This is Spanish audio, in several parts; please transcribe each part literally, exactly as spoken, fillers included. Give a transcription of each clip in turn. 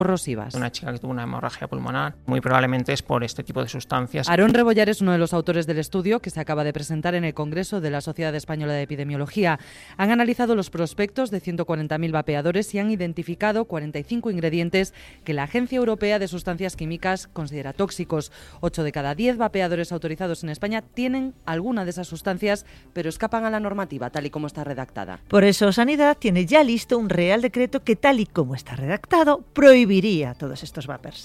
corrosivas. Una chica que tuvo una hemorragia pulmonar, muy probablemente es por este tipo de sustancias. Aarón Rebollar es uno de los autores del estudio que se acaba de presentar en el Congreso de la Sociedad Española de Epidemiología. Han analizado los prospectos de ciento cuarenta mil vapeadores y han identificado cuarenta y cinco ingredientes que la Agencia Europea de Sustancias Químicas considera tóxicos. ocho de cada diez vapeadores autorizados en España tienen alguna de esas sustancias, pero escapan a la normativa, tal y como está redactada. Por eso Sanidad tiene ya listo un Real Decreto que, tal y como está redactado, prohíbe Viría todos estos vapers.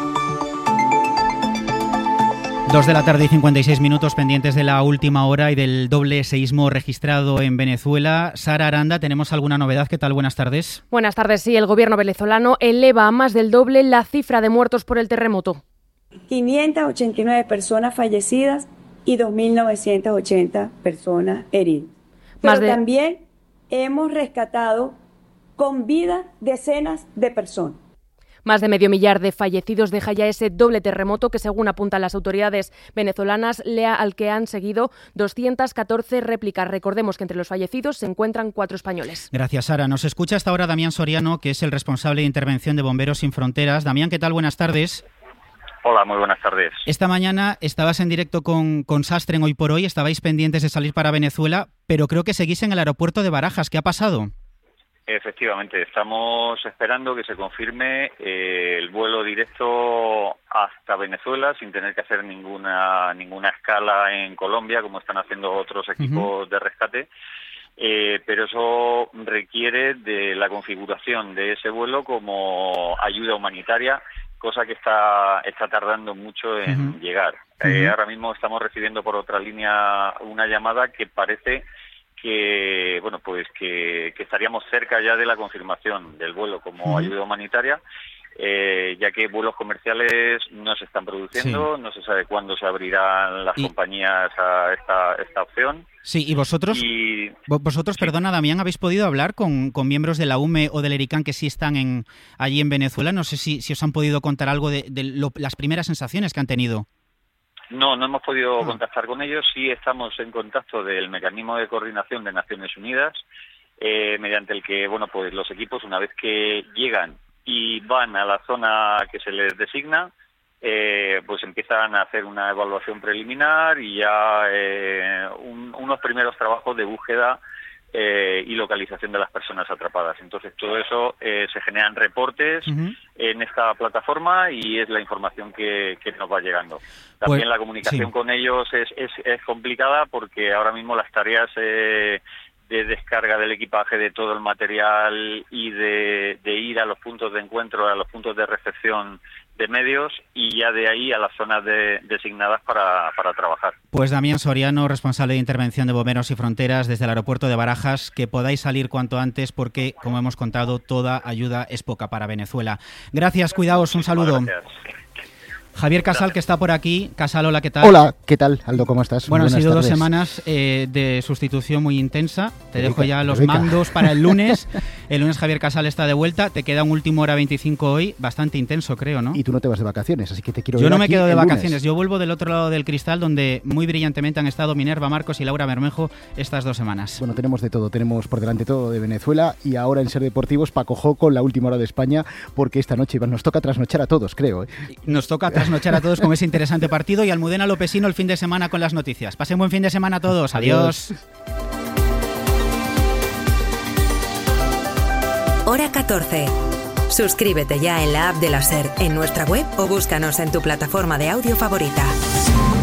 Dos de la tarde y cincuenta y seis minutos, pendientes de la última hora y del doble seísmo registrado en Venezuela. Sara Aranda, ¿tenemos alguna novedad? ¿Qué tal? Buenas tardes. Buenas tardes. Sí, el gobierno venezolano eleva a más del doble la cifra de muertos por el terremoto. quinientas ochenta y nueve personas fallecidas y dos mil novecientas ochenta personas heridas. Pero Más de... también hemos rescatado con vida decenas de personas. Más de medio millar de fallecidos deja ya ese doble terremoto que, según apuntan las autoridades venezolanas, lea al que han seguido doscientas catorce réplicas. Recordemos que entre los fallecidos se encuentran cuatro españoles. Gracias, Sara. Nos escucha hasta ahora Damián Soriano, que es el responsable de intervención de Bomberos Sin Fronteras. Damián, ¿qué tal? Buenas tardes. Hola, muy buenas tardes. Esta mañana estabas en directo con, con Sastre en Hoy por Hoy, estabais pendientes de salir para Venezuela, pero creo que seguís en el aeropuerto de Barajas. ¿Qué ha pasado? Efectivamente, estamos esperando que se confirme eh, el vuelo directo hasta Venezuela sin tener que hacer ninguna ninguna escala en Colombia, como están haciendo otros equipos uh-huh. de rescate. Eh, pero eso requiere de la configuración de ese vuelo como ayuda humanitaria, cosa que está está tardando mucho en uh-huh. llegar. Uh-huh. Eh, ahora mismo estamos recibiendo por otra línea una llamada que parece que bueno pues que, que estaríamos cerca ya de la confirmación del vuelo como uh-huh. ayuda humanitaria, eh, ya que vuelos comerciales no se están produciendo, sí. no se sabe cuándo se abrirán las y... compañías a esta esta opción. Sí, y vosotros, y... vosotros, sí. perdona, Damián, ¿habéis podido hablar con, con miembros de la U M E o del ERICAN que sí están en allí en Venezuela? No sé si, si os han podido contar algo de, de lo, las primeras sensaciones que han tenido. No, no hemos podido ah. contactar con ellos. Sí estamos en contacto del mecanismo de coordinación de Naciones Unidas, eh, mediante el que, bueno, pues los equipos, una vez que llegan y van a la zona que se les designa, eh, pues empiezan a hacer una evaluación preliminar y ya eh, un, unos primeros trabajos de búsqueda Eh, y localización de las personas atrapadas. Entonces, todo eso eh, se generan reportes uh-huh. en esta plataforma y es la información que, que nos va llegando. También pues, la comunicación sí. con ellos es, es, es complicada porque ahora mismo las tareas eh, de descarga del equipaje de todo el material y de, de ir a los puntos de encuentro, a los puntos de recepción de medios y ya de ahí a las zonas de, designadas para, para trabajar. Pues Damián Soriano, responsable de intervención de Bomberos Sin Fronteras desde el aeropuerto de Barajas, que podáis salir cuanto antes porque, como hemos contado, toda ayuda es poca para Venezuela. Gracias, cuidaos, un saludo. Gracias. Javier Casal, que está por aquí. Casal, hola, ¿qué tal? Hola, ¿qué tal, Aldo? ¿Cómo estás? Bueno, han sido tardes. dos semanas eh, de sustitución muy intensa. Te Rica, dejo ya los rica. mandos para el lunes. El lunes Javier Casal está de vuelta. Te queda un último hora veinticinco hoy, bastante intenso, creo, ¿no? Y tú no te vas de vacaciones, así que te quiero Yo ver no me aquí quedo de vacaciones. Lunes. Yo vuelvo del otro lado del cristal, donde muy brillantemente han estado Minerva Marcos y Laura Bermejo estas dos semanas. Bueno, tenemos de todo. Tenemos por delante todo de Venezuela y ahora en Ser Deportivos, Paco Jo con la última hora de España, porque esta noche nos toca trasnochar a todos, creo. ¿eh? Nos toca trasnochar a todos con ese interesante partido y Almudena Lopesino el fin de semana con las noticias. Pasen buen fin de semana a todos. Adiós. Adiós. Hora catorce. Suscríbete ya en la app de la SER, en nuestra web o búscanos en tu plataforma de audio favorita.